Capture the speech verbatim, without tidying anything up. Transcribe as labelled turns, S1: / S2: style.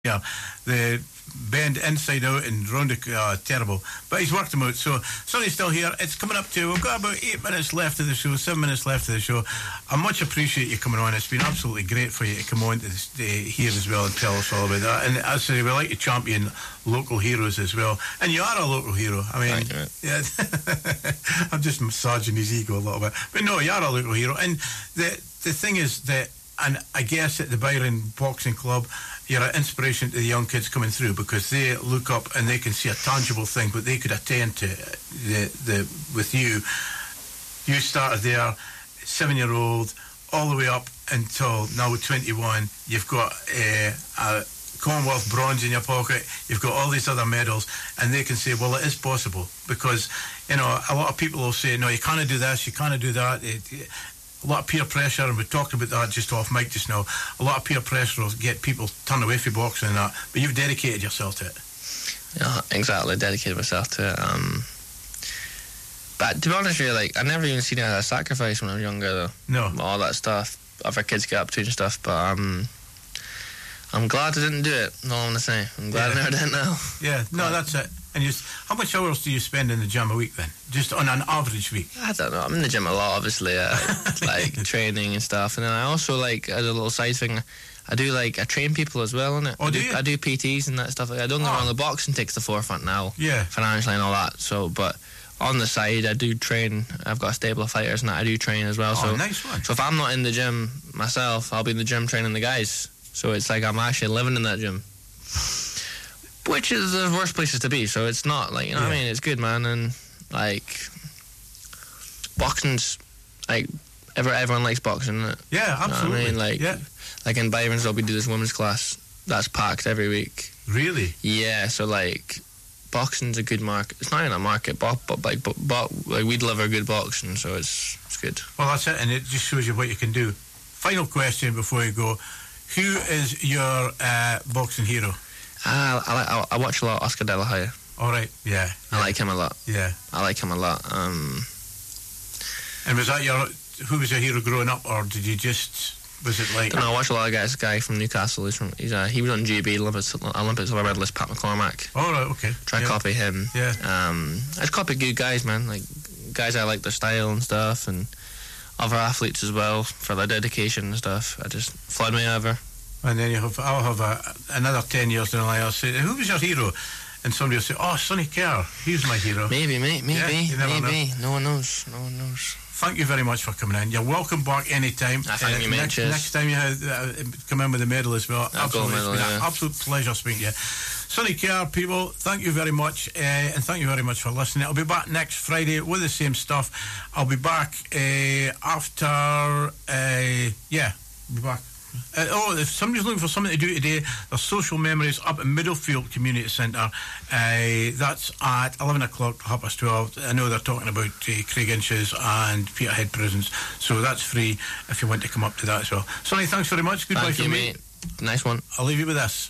S1: Yeah, the bend inside out and round the uh, terrible, but he's worked them out. So Sonny's still here. It's coming up to, we've got about eight minutes left of the show, seven minutes left of the show. I much appreciate you coming on. It's been absolutely great for you to come on to this, uh, here as well and tell us all about that. And as I say, we like to champion local heroes as well. And you are a local hero. I mean, yeah, I'm just massaging his ego a little bit, but no, you are a local hero. And the the thing is that, and I guess at the Byron Boxing Club, you're an inspiration to the young kids coming through, because they look up and they can see a tangible thing, but they could attend to the the with you. You started there, seven-year-old, all the way up until now twenty-one. You've got uh, a Commonwealth bronze in your pocket. You've got all these other medals, and they can say, well, it is possible, because, you know, a lot of people will say, no, you can't do this, you can't do that. It, it, A lot of peer pressure, and we talked about that just off mic just now. A lot of peer pressure will get people turned away from boxing and that, but you've dedicated yourself to it.
S2: Yeah, exactly, dedicated myself to it. Um, but to be honest with you, like, I never even seen it as a sacrifice when I was younger, though.
S1: No.
S2: All that stuff, other kids get up to and stuff, but um, I'm glad I didn't do it, that's all I'm going to say. I'm glad
S1: yeah.
S2: I never did now.
S1: Yeah, no, glad. That's it. And you, how much hours do you spend in the gym a week then? Just on an average week?
S2: I don't know. I'm in the gym a lot, obviously, uh, like training and stuff. And then I also, like, as a little side thing, I do, like, I train people as well, innit?
S1: Oh,
S2: I
S1: do
S2: do,
S1: you?
S2: I do P Ts and that stuff. Like, I don't get
S1: Oh.
S2: me wrong, the boxing takes the forefront now.
S1: Yeah.
S2: Financially and all that. So, but on the side, I do train. I've got a stable of fighters and that I do train as well.
S1: Oh,
S2: so,
S1: nice one.
S2: So if I'm not in the gym myself, I'll be in the gym training the guys. So it's like I'm actually living in that gym. Which is the worst places to be, so it's not, like, you know
S1: yeah.
S2: what I mean? It's good, man, and, like, boxing's, like, ever, everyone likes boxing, isn't it?
S1: Yeah, absolutely.
S2: You know what I mean? Like,
S1: yeah.
S2: like in Byron's, we do this women's class that's packed every week.
S1: Really?
S2: Yeah, so, like, boxing's a good market. It's not even a market, but, but like, but, but, like, we deliver good boxing, so it's, it's good.
S1: Well, that's it, and it just shows you what you can do. Final question before you go. Who is your uh, boxing hero?
S2: Ah, I, I, I watch a lot of Oscar De La Hoya.
S1: All right, yeah, yeah.
S2: I like him a lot.
S1: Yeah.
S2: I like him a lot. Um,
S1: and was that your, who was your hero growing up, or did you just, was it like...
S2: I don't know, I watch a lot of guys, guy from Newcastle, he's from, he's, uh, he was on G B, Olympics, Olympics silver medalist, Pat McCormack.
S1: All right, okay.
S2: Try
S1: yeah.
S2: to copy him.
S1: Yeah.
S2: Um, I just copy good guys, man, like, guys I like their style and stuff, and other athletes as well, for their dedication and stuff. I just flood me over.
S1: And then you have, I'll have a, another ten years down the line, I'll say, who was your hero? And somebody will say, oh, Sonny Kerr, he's my hero.
S2: Maybe, mate, maybe,
S1: yeah,
S2: maybe.
S1: Know.
S2: No one knows, no one knows.
S1: Thank you very much for coming in. You're welcome back anytime.
S2: I thank
S1: uh,
S2: you, mate.
S1: next,
S2: Cheers.
S1: next time you have, uh, come in with a medal as well.
S2: I'll
S1: absolutely,
S2: medal,
S1: it's been
S2: yeah.
S1: an absolute pleasure speaking to you. Sonny Kerr, people, thank you very much, uh, and thank you very much for listening. I'll be back next Friday with the same stuff. I'll be back uh, after, uh, yeah, I'll be back. Uh, oh, if somebody's looking for something to do today, there's Social Memories up at Middlefield Community Centre. Uh, that's at eleven o'clock, half past twelve. I know they're talking about uh, Craig Inches and Peterhead prisons, so that's free if you want to come up to that as well. Sonny, thanks very much. Goodbye
S2: Thank
S1: from
S2: you,
S1: me.
S2: mate. Nice one.
S1: I'll leave you with this.